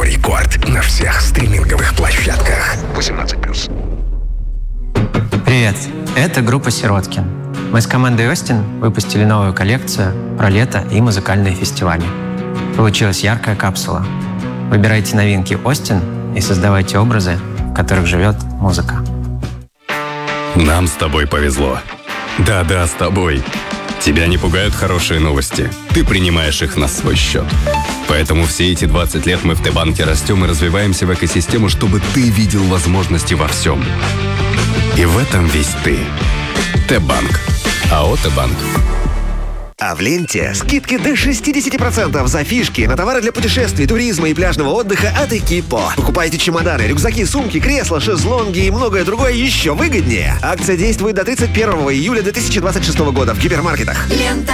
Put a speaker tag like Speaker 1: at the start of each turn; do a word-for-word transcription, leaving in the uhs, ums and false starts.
Speaker 1: Рекорд на всех стриминговых площадках. восемнадцать плюс.
Speaker 2: Привет, это группа «Сироткин». Мы с командой Остин выпустили новую коллекцию про лето и музыкальные фестивали. Получилась яркая капсула. Выбирайте новинки Остин и создавайте образы, в которых живет музыка.
Speaker 3: Нам с тобой повезло. Да-да, с тобой. Тебя не пугают хорошие новости. Ты принимаешь их на свой счет. Поэтому все эти двадцать лет мы в Т-банке растем и развиваемся в экосистему, чтобы ты видел возможности во всем. И в этом весь ты. Т-банк. АО «Т-банк».
Speaker 4: А в ленте скидки до шестьдесят процентов за фишки на товары для путешествий, туризма и пляжного отдыха от Экипо. Покупайте чемоданы, рюкзаки, сумки, кресла, шезлонги и многое другое еще выгоднее. Акция действует до тридцать первого июля две тысячи двадцать шестого года в гипермаркетах.